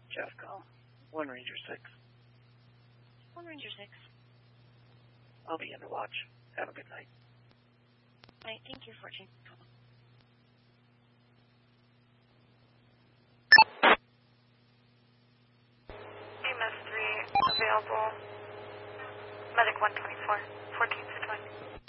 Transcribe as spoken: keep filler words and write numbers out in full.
Jeff call. One Ranger six. One Ranger six. I'll be in the watch. Have a good night. Night. Thank you for changing. A M S three available. Medic one twenty-four. fourteen to twenty.